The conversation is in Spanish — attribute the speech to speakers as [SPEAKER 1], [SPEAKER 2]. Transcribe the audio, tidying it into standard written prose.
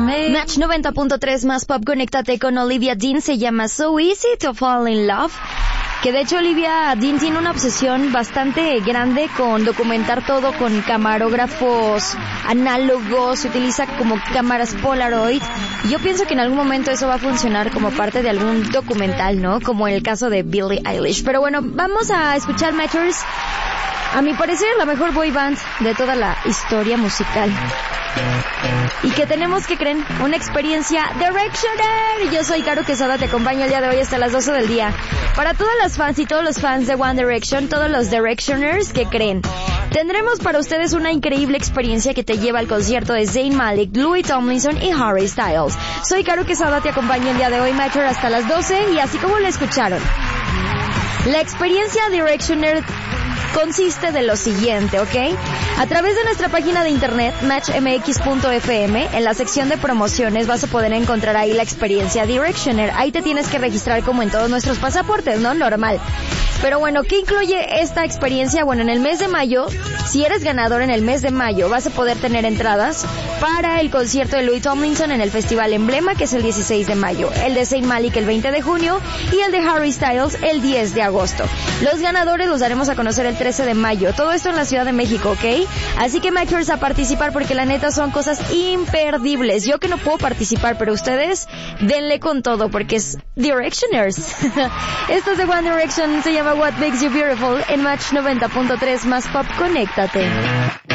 [SPEAKER 1] Match 90.3 más pop, conéctate con Olivia Dean, se llama So Easy to Fall in Love. Que de hecho Olivia Dean tiene una obsesión bastante grande con documentar todo con camarógrafos análogos, se utiliza como cámaras Polaroid. Y yo pienso que en algún momento eso va a funcionar como parte de algún documental, ¿no? Como en el caso de Billie Eilish. Pero bueno, vamos a escuchar Matchers. A mi parecer, la mejor boy band de toda la historia musical. Y que tenemos, que creen, una experiencia Directioner. Yo soy Caro Quesada, te acompaño el día de hoy hasta las 12 del día. Para todas las fans y todos los fans de One Direction, todos los Directioners, que creen, tendremos para ustedes una increíble experiencia que te lleva al concierto de Zayn Malik, Louis Tomlinson y Harry Styles. Soy Caro Quesada, te acompaño el día de hoy, Matcher, hasta las 12, y así como lo escucharon, la experiencia Directioner consiste de lo siguiente, ¿ok? A través de nuestra página de internet, matchmx.fm, en la sección de promociones vas a poder encontrar ahí la experiencia Directioner. Ahí te tienes que registrar como en todos nuestros pasaportes, ¿no? Normal. Pero bueno, ¿qué incluye esta experiencia? Bueno, en el mes de mayo, si eres ganador en el mes de mayo, vas a poder tener entradas para el concierto de Louis Tomlinson en el Festival Emblema, que es el 16 de mayo, el de Zayn Malik el 20 de junio y el de Harry Styles el 10 de agosto. Los ganadores los daremos a conocer el 13 de mayo. Todo esto en la Ciudad de México, ¿ok? Así que Matchers, a participar, porque la neta son cosas imperdibles. Yo que no puedo participar, pero ustedes denle con todo porque es Directioners. Esto es de One Direction, se llama What Makes You Beautiful en Match 90.3 más pop, conéctate.